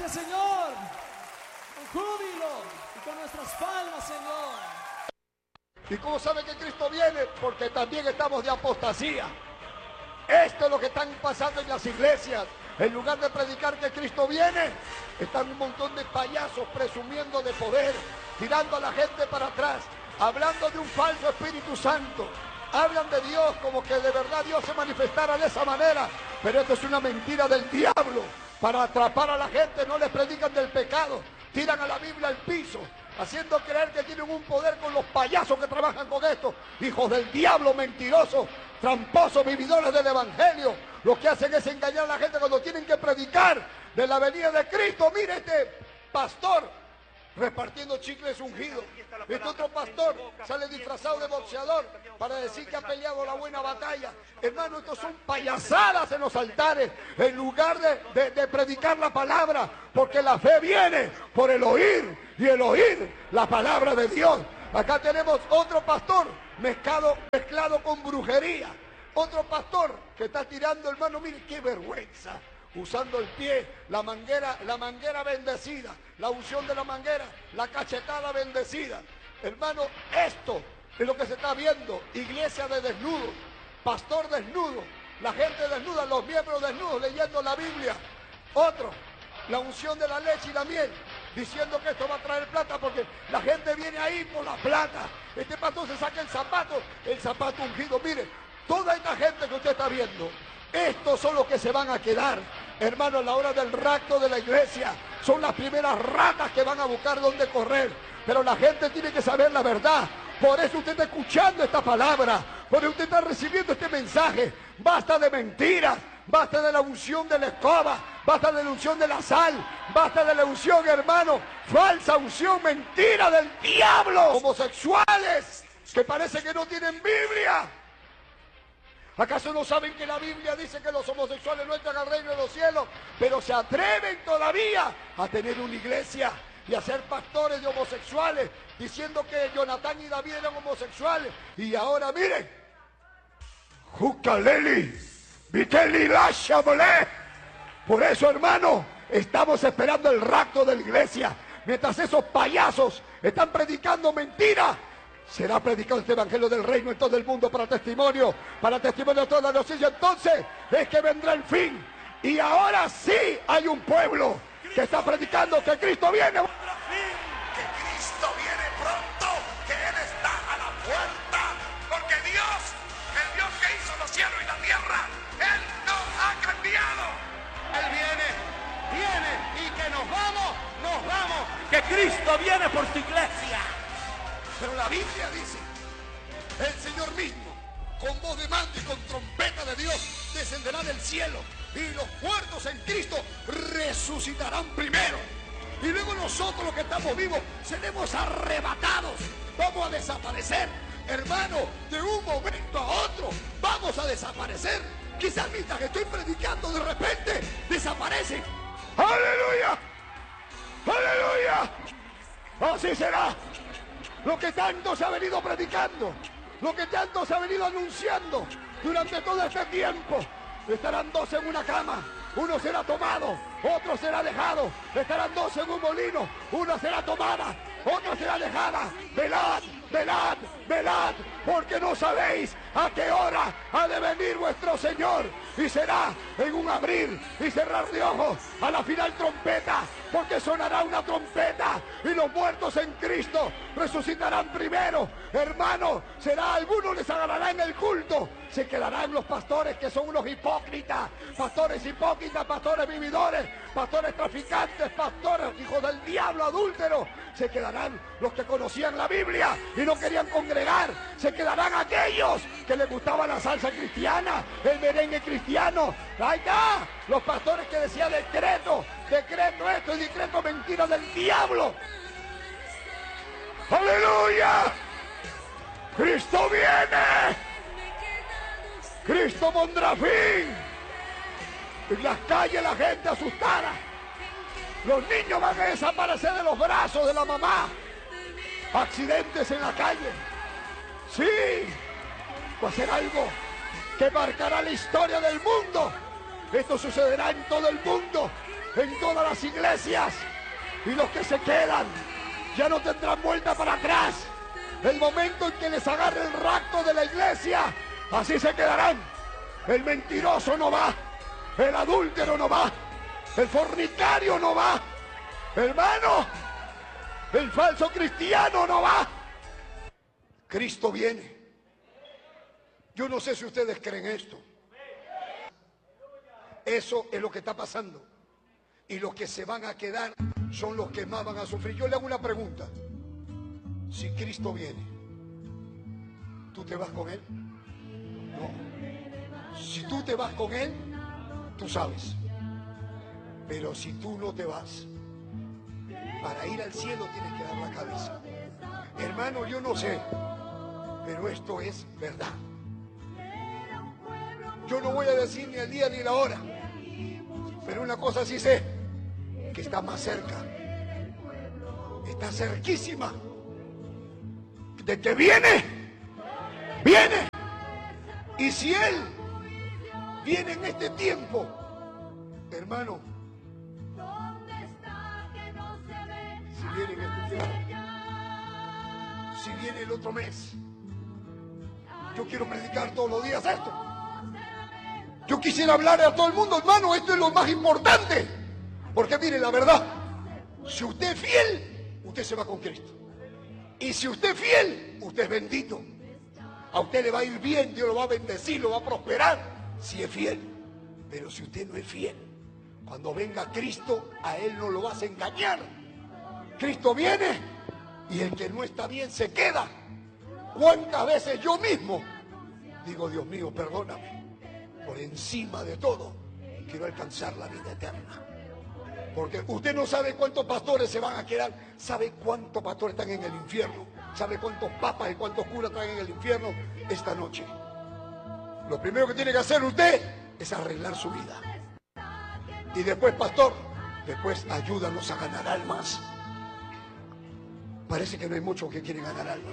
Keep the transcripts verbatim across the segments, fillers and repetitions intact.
al Señor con júbilo y con nuestras palmas, Señor. ¿Y cómo sabe que Cristo viene? Porque también estamos de apostasía. Esto es lo que están pasando en las iglesias. En lugar de predicar que Cristo viene, están un montón de payasos presumiendo de poder, tirando a la gente para atrás, hablando de un falso Espíritu Santo. Hablan de Dios como que de verdad Dios se manifestara de esa manera. Pero esto es una mentira del diablo. Para atrapar a la gente no les predican del pecado. Tiran a la Biblia al piso, haciendo creer que tienen un poder con los payasos que trabajan con esto. Hijos del diablo, mentirosos, tramposos, vividores del evangelio. Lo que hacen es engañar a la gente cuando tienen que predicar de la venida de Cristo. Mire este pastor repartiendo chicles ungidos. Este otro pastor sale disfrazado de boxeador para decir que ha peleado la buena batalla. Hermano, estos son payasadas en los altares, en lugar de, de, de predicar la palabra, porque la fe viene por el oír, y el oír la palabra de Dios. Acá tenemos otro pastor mezclado, mezclado con brujería. Otro pastor que está tirando, hermano, mire qué vergüenza. Usando el pie, la manguera, la manguera bendecida, la unción de la manguera, la cachetada bendecida. Hermano, esto es lo que se está viendo. Iglesia de desnudos, pastor desnudo, la gente desnuda, los miembros desnudos leyendo la Biblia. Otro, la unción de la leche y la miel, diciendo que esto va a traer plata porque la gente viene ahí por la plata. Este pastor se saca el zapato, el zapato ungido. Mire, toda esta gente que usted está viendo, estos son los que se van a quedar, hermano, a la hora del rapto de la iglesia. Son las primeras ratas que van a buscar dónde correr. Pero la gente tiene que saber la verdad. Por eso usted está escuchando esta palabra. Por eso usted está recibiendo este mensaje. Basta de mentiras. Basta de la unción de la escoba. Basta de la unción de la sal. Basta de la unción, hermano. Falsa unción, mentira del diablo. Homosexuales que parece que no tienen Biblia. ¿Acaso no saben que la Biblia dice que los homosexuales no entran al reino de los cielos? Pero se atreven todavía a tener una iglesia y a ser pastores de homosexuales, diciendo que Jonatán y David eran homosexuales. Y ahora miren, Jucaleli, Viteli, Lashamolé. Por eso, hermano, estamos esperando el rapto de la iglesia. Mientras esos payasos están predicando mentiras, será predicado este evangelio del reino en todo el mundo para testimonio, para testimonio de toda la noticia. Entonces es que vendrá el fin. Y ahora sí hay un pueblo que está predicando que Cristo viene. Que Cristo viene pronto, que Él está a la puerta. Porque Dios, el Dios que hizo los cielos y la tierra, Él no ha cambiado. Él viene, viene, y que nos vamos, nos vamos. Que Cristo viene por su iglesia. Pero la Biblia dice, el Señor mismo, con voz de mando y con trompeta de Dios, descenderá del cielo, y los muertos en Cristo resucitarán primero. Y luego nosotros, los que estamos vivos, seremos arrebatados. Vamos a desaparecer, hermano, de un momento a otro. Vamos a desaparecer. Quizás mientras que estoy predicando, de repente desaparecen. ¡Aleluya! ¡Aleluya! Así será. Lo que tanto se ha venido predicando, lo que tanto se ha venido anunciando durante todo este tiempo. Estarán dos en una cama, uno será tomado, otro será dejado. Estarán dos en un molino, una será tomada, otra será dejada. Velad, velad, velad, porque no sabéis a qué hora ha de venir vuestro Señor. Y será en un abrir y cerrar de ojos, a la final trompeta, porque sonará una trompeta y los muertos en Cristo resucitarán primero. Hermano, será, algunos les agarrará en el culto, se quedarán los pastores que son unos hipócritas, pastores hipócritas, pastores vividores, pastores traficantes, pastores hijos del diablo, adúlteros. Se quedarán los que conocían la Biblia y no querían congregar. Se quedarán aquellos que les gustaba la salsa cristiana, el merengue cristiano. Ahí está, los pastores que decían decreto, decreto esto y decreto mentira del diablo. ¡Aleluya! ¡Cristo viene! ¡Cristo pondrá fin! En las calles la gente asustada. Los niños van a desaparecer de los brazos de la mamá. Accidentes en la calle. Sí, va a ser algo que marcará la historia del mundo. Esto sucederá en todo el mundo. en todas las iglesias. Y los que se quedan ya no tendrán vuelta para atrás. El momento en que les agarre el rapto de la iglesia, así se quedarán. El mentiroso no va, el adúltero no va, el fornicario no va, hermano, el falso cristiano no va. Cristo viene. Yo no sé si ustedes creen esto. Eso es lo que está pasando. Y los que se van a quedar son los que más van a sufrir. Yo le hago una pregunta. Si Cristo viene, ¿tú te vas con Él? No. Si tú te vas con Él, tú sabes. Pero si tú no te vas, para ir al cielo tienes que dar la cabeza. Hermano, yo no sé, pero esto es verdad. Yo no voy a decir ni el día ni la hora, pero una cosa sí sé, que está más cerca, está cerquísima, de que viene, viene. Y si Él viene en este tiempo, hermano, si viene en este tiempo, si viene el otro mes, yo quiero predicar todos los días esto. Yo quisiera hablar a todo el mundo, hermano, esto es lo más importante. Porque mire, la verdad, si usted es fiel, usted se va con Cristo. Y si usted es fiel, usted es bendito. A usted le va a ir bien, Dios lo va a bendecir, lo va a prosperar, si es fiel. Pero si usted no es fiel, cuando venga Cristo, a Él no lo vas a engañar. Cristo viene y el que no está bien se queda. ¿Cuántas veces yo mismo digo, Dios mío, perdóname? Por encima de todo, quiero alcanzar la vida eterna. Porque usted no sabe cuántos pastores se van a quedar, sabe cuántos pastores están en el infierno, sabe cuántos papas y cuántos curas están en el infierno esta noche. Lo primero que tiene que hacer usted es arreglar su vida. Y después, pastor, después ayúdanos a ganar almas. Parece que no hay muchos que quieren ganar almas.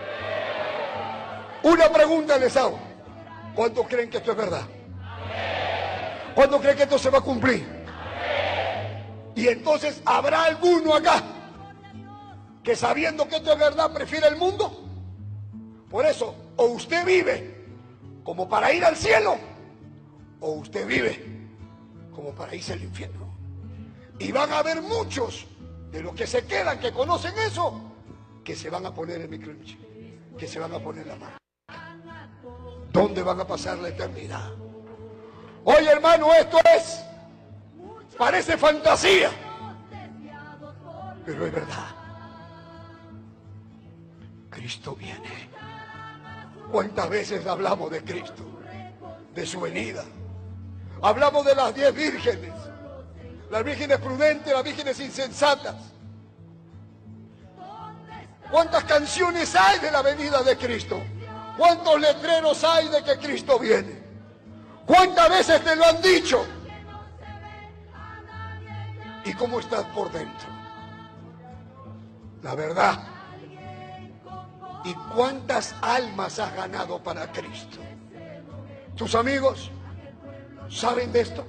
Una pregunta les hago. ¿Cuántos creen que esto es verdad? ¿Cuántos creen que esto se va a cumplir? Y entonces, ¿habrá alguno acá que sabiendo que esto es verdad prefiere el mundo? Por eso, o usted vive como para ir al cielo, o usted vive como para irse al infierno. Y van a haber muchos de los que se quedan, que conocen eso, que se van a poner el microchip, que se van a poner la mano. ¿Dónde van a pasar la eternidad? Oye, hermano, esto es, parece fantasía, pero es verdad. Cristo viene. ¿Cuántas veces hablamos de Cristo, de su venida? Hablamos de las diez vírgenes, las vírgenes prudentes, las vírgenes insensatas. ¿Cuántas canciones hay de la venida de Cristo? ¿Cuántos letreros hay de que Cristo viene? ¿Cuántas veces te lo han dicho? ¿Y cómo estás por dentro? La verdad. ¿Y cuántas almas has ganado para Cristo? ¿Tus amigos saben de esto?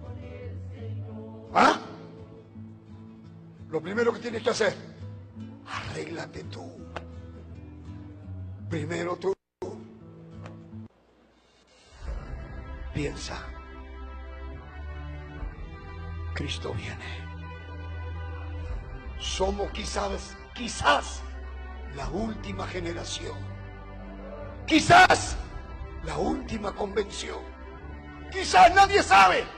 ¿Ah? Lo primero que tienes que hacer, arréglate tú. Primero tú. Piensa, Cristo viene. Somos quizás, quizás la última generación. Quizás la última convención. Quizás nadie sabe.